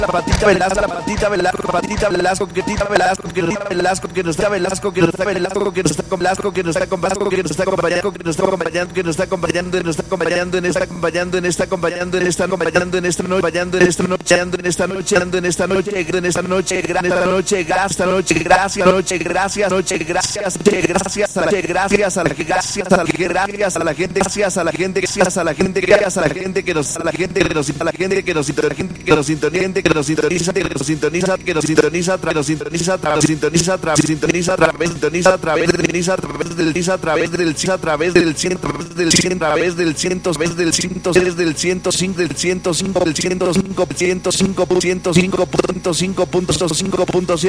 patita Velasco, la patita Velasco, patita Velasco, que tita Velasco, que tita Velasco, que nos está Velasco, que nos está Velasco, que nos está con Velasco, que nos está con Vasco, que nos está acompañando, que nos está acompañando, que nos está acompañando, que nos está acompañando en esta acompañando en esta acompañando en esta acompañando en esta noche, acompañando en esta noche, ando en esta noche, ando en esta noche, en esta noche, esta noche, esta noche, gracias, noche, gracias, noche, gracias, gracias a la gracias a la gracias a la gracias a la gente, gracias a la gente, gracias a la gente, gracias a la gente que nos a la gente que nos a la gente que nos que nos sintoniza, que nos sintoniza, que nos sintoniza, que nos sintoniza, que nos sintoniza, sintoniza, sintoniza, sintoniza, a través del a través del a través del 100, a través del 100, a través del 100, a través del 100, del 105, del 105, del 105, 105.5.5.5.7